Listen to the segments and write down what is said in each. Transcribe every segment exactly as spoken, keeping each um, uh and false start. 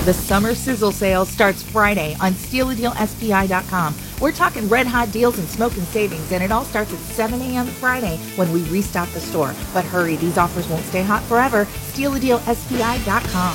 The summer sizzle sale starts Friday on steal a deal S P I dot com. We're talking red hot deals and smoking savings, and it all starts at seven a.m. Friday when we restock the store. But hurry, these offers won't stay hot forever. steal a deal S P I dot com.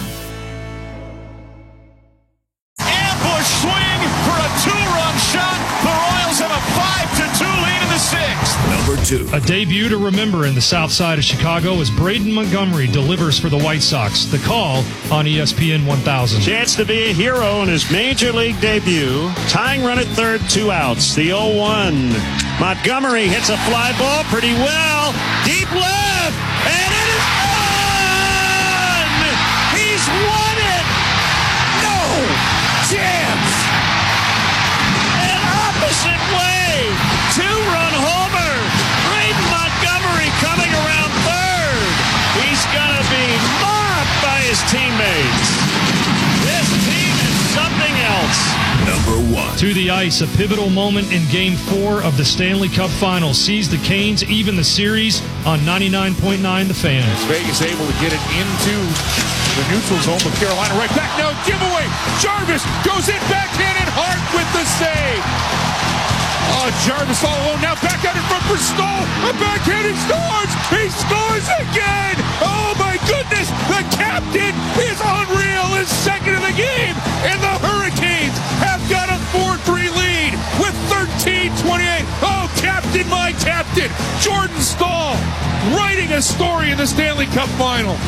Ambush swing for a two-run shot. The Royals have a five to two lead in the sixth. Number two. A debut to remember in the south side of Chicago as Braden Montgomery delivers for the White Sox. The Call on E S P N one thousand. Chance to be a hero in his major league debut. Tying run at third, two outs. The oh one. Montgomery hits a fly ball pretty well. Deep left. And it is gone! He's won it! No chance! An opposite way. Two-run homer. Braden Montgomery coming around third. He's going to be mobbed by his teammates. This team is something else. Number one. To the ice, a pivotal moment in Game four of the Stanley Cup Final sees the Canes even the series on ninety-nine point nine The Fan. Vegas able to get it into the neutral zone with Carolina right back now. Giveaway. Jarvis goes in backhand and Hart with the save. Oh, Jarvis all alone now. Back out in front for Stahl. A backhand, he scores. He scores again. Oh my goodness. The captain is unreal. His second of the game. And the Hurricanes have got a four three lead with thirteen twenty-eight. Oh, captain, my captain. Jordan Stahl writing a story in the Stanley Cup Final.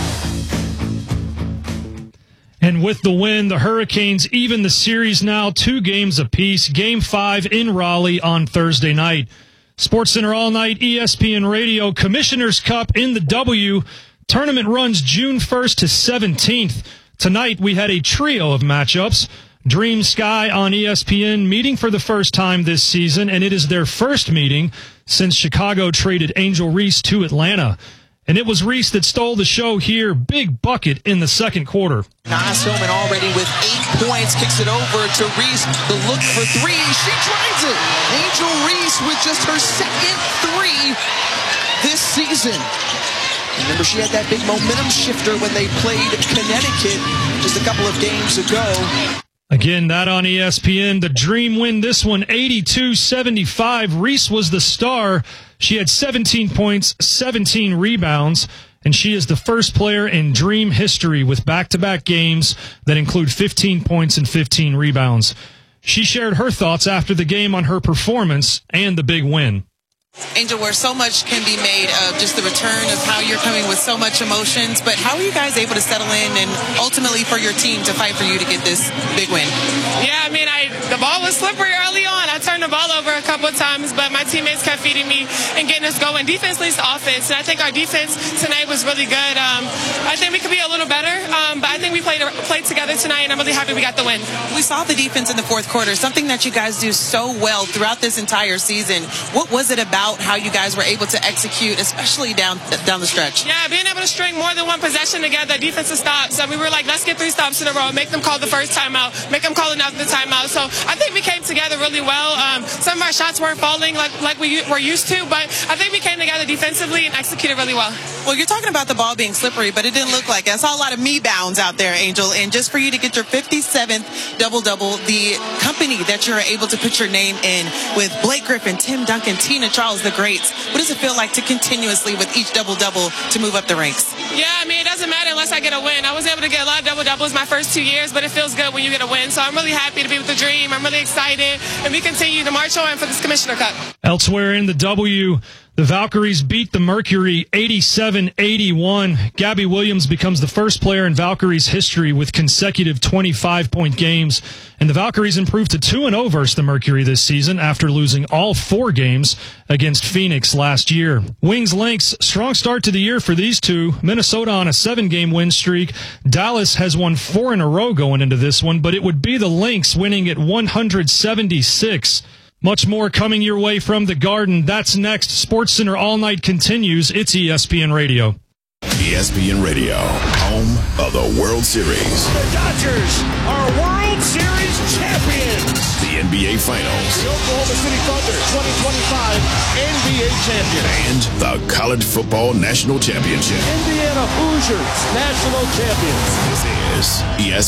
And with the win, the Hurricanes even the series now two games apiece. Game five in Raleigh on Thursday night. SportsCenter All Night, E S P N Radio, Commissioner's Cup in the W. Tournament runs June first to seventeenth. Tonight we had a trio of matchups. Dream Sky on E S P N meeting for the first time this season, and it is their first meeting since Chicago traded Angel Reese to Atlanta. And it was Reese that stole the show here. Big bucket in the second quarter. Nas Hillman already with eight points. Kicks it over to Reese. The look for three. She drives it. Angel Reese with just her second three this season. Remember, she had that big momentum shifter when they played Connecticut just a couple of games ago. Again, that on E S P N. The Dream win this one, eighty-two seventy-five. Reese was the star. She had seventeen points, seventeen rebounds, and she is the first player in Dream history with back-to-back games that include fifteen points and fifteen rebounds. She shared her thoughts after the game on her performance and the big win. Angel, where so much can be made of just the return of how you're coming with so much emotions, but how are you guys able to settle in and ultimately for your team to fight for you to get this big win? Yeah, I mean, I the ball was slippery early on. I turned the ball over a couple of times, but my teammates kept feeding me and getting us going. Defense leads to offense, and I think our defense tonight was really good. Um, I think we could be a little better, um, but I think we played played together tonight, and I'm really happy we got the win. We saw the defense in the fourth quarter, something that you guys do so well throughout this entire season. What was it about how you guys were able to execute, especially down down the stretch? Yeah, being able to string more than one possession together, defensive stops. So we were like, let's get three stops in a row, make them call the first timeout, make them call another timeout. So I think we came together really well. Um, some of our shots weren't falling like, like we were used to, but I think we came together defensively and executed really well. Well, you're talking about the ball being slippery, but it didn't look like it. I saw a lot of me bounds out there, Angel, and just for you to get your fifty-seventh double-double, the company that you're able to put your name in with Blake Griffin, Tim Duncan, Tina Charles, the greats, what does it feel like to continuously, with each double-double, to move up the ranks? Yeah, I mean, it doesn't matter unless I get a win. I was able to get a lot of double-doubles my first two years, but it feels good when you get a win. So I'm really happy to be with the Dream. I'm really excited, and we continue to march on for this Commissioner Cup. Elsewhere in the W, the Valkyries beat the Mercury eighty-seven eighty-one. Gabby Williams becomes the first player in Valkyries history with consecutive twenty-five point games. And the Valkyries improved to two and oh versus the Mercury this season after losing all four games against Phoenix last year. Wings Lynx, strong start to the year for these two. Minnesota on a seven-game win streak. Dallas has won four in a row going into this one, but it would be the Lynx winning at one hundred seventy-six. Much more coming your way from the Garden. That's next. SportsCenter All Night continues. It's E S P N Radio. E S P N Radio, home of the World Series. The Dodgers are World Series champions. The N B A Finals. The Oklahoma City Thunder, twenty twenty-five N B A champion. And the College Football National Championship. Indiana Hoosiers, national champions. This is E S P N